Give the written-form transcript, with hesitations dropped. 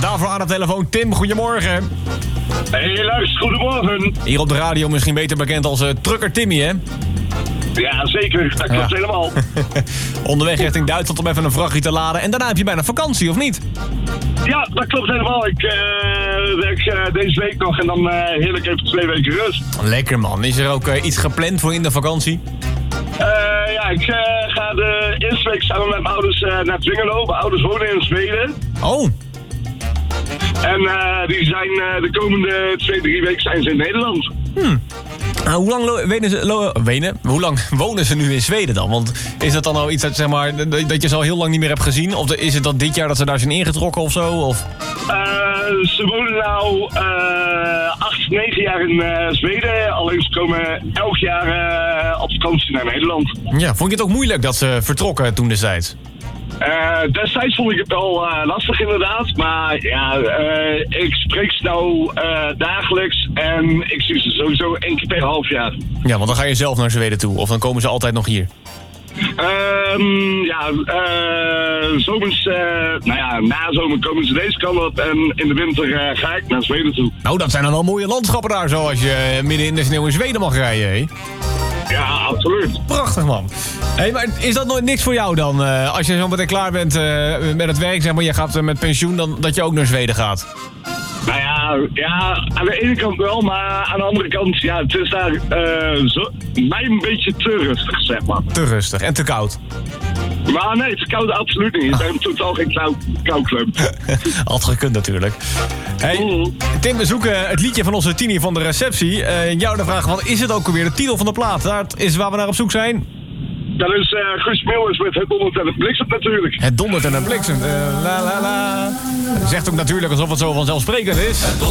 Daarvoor aan de telefoon Tim, goedemorgen. Hey, luister, goedemorgen. Hier op de radio misschien beter bekend als Trucker Timmy, hè? Ja, zeker. Dat klopt helemaal. Onderweg richting Duitsland om even een vrachtje te laden. En daarna heb je bijna vakantie, of niet? Ja, dat klopt helemaal. Ik werk deze week nog en dan heerlijk even 2 weken rust. Lekker, man. Is er ook iets gepland voor in de vakantie? Ja, ik ga de eerste week samen met mijn ouders naar Dwingelo. Mijn ouders wonen in Zweden. Oh. En die zijn de komende 2-3 weken zijn ze in Nederland. Hoe lang wonen ze nu in Zweden dan? Want is dat dan al iets dat, zeg maar, dat je ze al heel lang niet meer hebt gezien? Of is het dan dit jaar dat ze daar zijn ingetrokken of zo? Of? Ze wonen nou 8-9 jaar in Zweden. Alleen ze komen elk jaar op vakantie naar Nederland. Ja, vond je het ook moeilijk dat ze vertrokken toen destijds? Destijds vond ik het wel lastig inderdaad, maar ja, ik spreek ze nou dagelijks en ik zie ze sowieso 1 keer per half jaar. Ja, want dan ga je zelf naar Zweden toe, of dan komen ze altijd nog hier? Zomers, na zomer komen ze deze kant op en in de winter ga ik naar Zweden toe. Nou, dat zijn dan wel mooie landschappen daar, zo als je midden in de sneeuw in Zweden mag rijden, hè? Ja, absoluut. Prachtig, man. Hey, maar is dat nooit niks voor jou dan? Als je zo meteen klaar bent met het werk, zeg maar, je gaat met pensioen, dan dat je ook naar Zweden gaat? Nou ja, aan de ene kant wel, maar aan de andere kant, ja, het is daar mij een beetje te rustig, zeg maar. Te rustig en te koud. Maar nee, het is koud absoluut niet. Ik ben totaal geen koudclub. Had gekund natuurlijk. Hey, Tim, we zoeken het liedje van onze Tini van de receptie. Jou de vraag, wat is het ook alweer? De titel van de plaat, dat is waar we naar op zoek zijn. Dat is Guus Meeuwis met Het dondert en het bliksem natuurlijk. Het dondert en het bliksem. La la la. Zegt ook natuurlijk alsof het zo vanzelfsprekend is.